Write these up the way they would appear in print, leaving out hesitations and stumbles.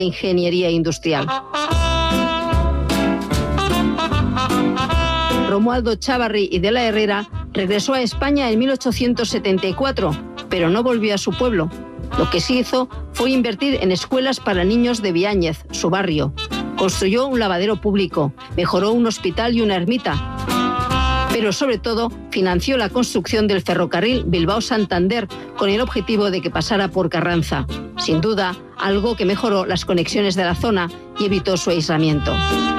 ingeniería industrial. Romualdo Chávarri y de la Herrera regresó a España en 1874, pero no volvió a su pueblo. Lo que sí hizo fue invertir en escuelas para niños de Biáñez, su barrio. Construyó un lavadero público, mejoró un hospital y una ermita. Pero sobre todo financió la construcción del ferrocarril Bilbao-Santander con el objetivo de que pasara por Carranza. Sin duda, algo que mejoró las conexiones de la zona y evitó su aislamiento.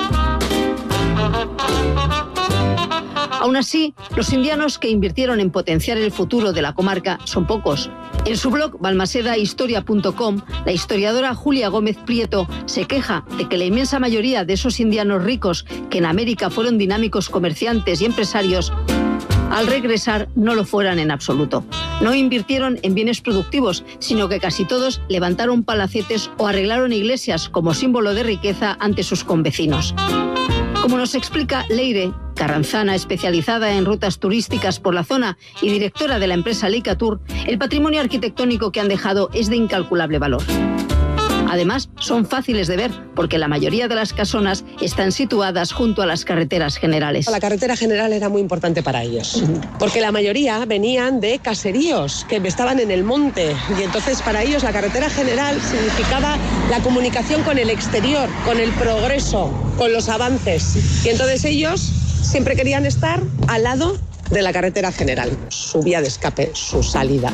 Aún así, los indianos que invirtieron en potenciar el futuro de la comarca son pocos. En su blog balmasedahistoria.com, la historiadora Julia Gómez Prieto se queja de que la inmensa mayoría de esos indianos ricos que en América fueron dinámicos comerciantes y empresarios, al regresar no lo fueran en absoluto. No invirtieron en bienes productivos, sino que casi todos levantaron palacetes o arreglaron iglesias como símbolo de riqueza ante sus convecinos. Como nos explica Leire, carranzana especializada en rutas turísticas por la zona y directora de la empresa Leicatur, el patrimonio arquitectónico que han dejado es de incalculable valor. Además, son fáciles de ver porque la mayoría de las casonas están situadas junto a las carreteras generales. La carretera general era muy importante para ellos, porque la mayoría venían de caseríos que estaban en el monte, y entonces para ellos la carretera general significaba la comunicación con el exterior, con el progreso, con los avances, y entonces ellos siempre querían estar al lado de la carretera general, su vía de escape, su salida.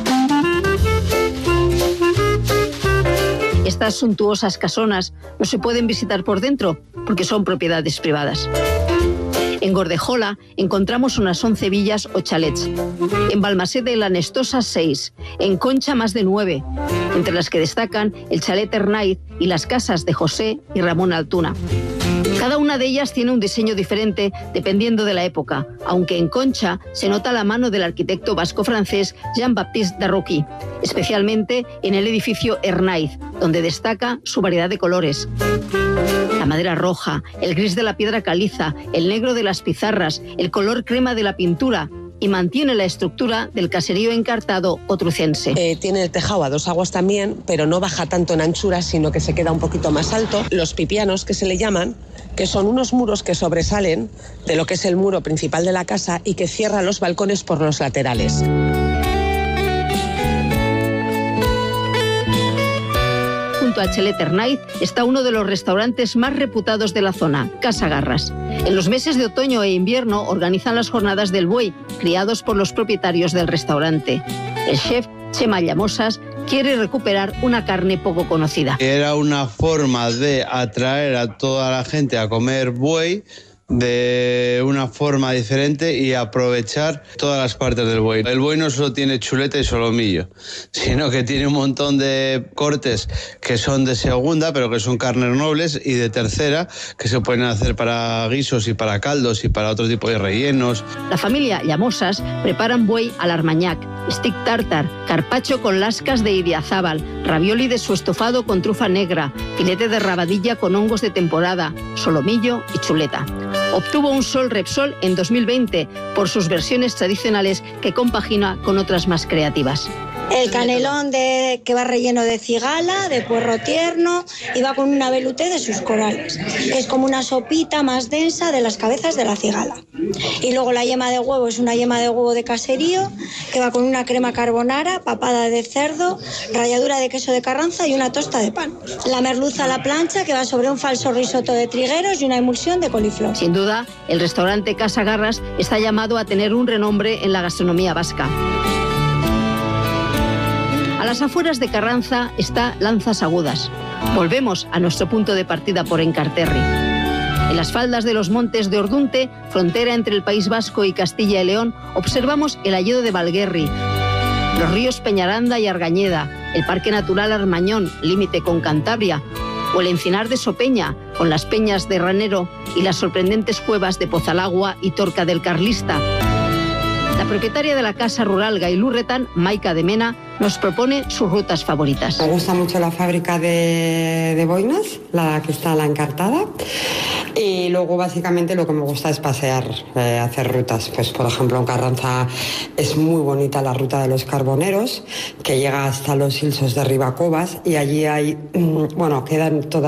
Estas suntuosas casonas no se pueden visitar por dentro porque son propiedades privadas. En Gordejola encontramos unas 11 villas o chalets. En Balmaseda y La Nestosa 6. En Concha más de 9, entre las que destacan el chalet Hernaiz y las casas de José y Ramón Altuna. Cada una de ellas tiene un diseño diferente dependiendo de la época, aunque en Concha se nota la mano del arquitecto vasco-francés Jean-Baptiste Darroquí, especialmente en el edificio Hernaiz, donde destaca su variedad de colores. La madera roja, el gris de la piedra caliza, el negro de las pizarras, el color crema de la pintura, y mantiene la estructura del caserío encartado otrucense. Tiene el tejado a 2 aguas también, pero no baja tanto en anchura, sino que se queda un poquito más alto. Los pipianos, que se le llaman, que son unos muros que sobresalen de lo que es el muro principal de la casa y que cierran los balcones por los laterales. Junto al chalet Hernaiz está uno de los restaurantes más reputados de la zona, Casa Garras. En los meses de otoño e invierno organizan las jornadas del buey, criados por los propietarios del restaurante. El chef Chema Llamosas quiere recuperar una carne poco conocida. Era una forma de atraer a toda la gente a comer buey de una forma diferente y aprovechar todas las partes del buey. El buey no solo tiene chuleta y solomillo, sino que tiene un montón de cortes que son de segunda, pero que son carnes nobles, y de tercera, que se pueden hacer para guisos y para caldos y para otro tipo de rellenos. La familia Llamosas preparan buey al armañac, stick tartar, carpaccio con lascas de idiazábal, ravioli de su estofado con trufa negra, filete de rabadilla con hongos de temporada, solomillo y chuleta. Obtuvo un Sol Repsol en 2020 por sus versiones tradicionales que compagina con otras más creativas. El canelón que va relleno de cigala, de puerro tierno, y va con una velouté de sus corales, que es como una sopita más densa de las cabezas de la cigala. Y luego la yema de huevo es una yema de huevo de caserío, que va con una crema carbonara, papada de cerdo, ralladura de queso de Carranza y una tosta de pan. La merluza a la plancha, que va sobre un falso risotto de trigueros y una emulsión de coliflor. Sin duda, el restaurante Casa Garras está llamado a tener un renombre en la gastronomía vasca. A las afueras de Carranza está Lanzas Agudas. Volvemos a nuestro punto de partida por Encarterri. En las faldas de los montes de Ordunte, frontera entre el País Vasco y Castilla y León, observamos el hayedo de Valguerri, los ríos Peñaranda y Argañeda, el Parque Natural Armañón, límite con Cantabria, o el Encinar de Sopeña, con las peñas de Ranero y las sorprendentes cuevas de Pozalagua y Torca del Carlista. La propietaria de la casa rural Gailurretan, Maika de Mena, nos propone sus rutas favoritas. Me gusta mucho la fábrica de boinas, la que está la Encartada. Y luego básicamente lo que me gusta es pasear, hacer rutas. Pues por ejemplo en Carranza es muy bonita la ruta de los Carboneros, que llega hasta los Ilsos de Ribacobas, y allí hay, quedan todas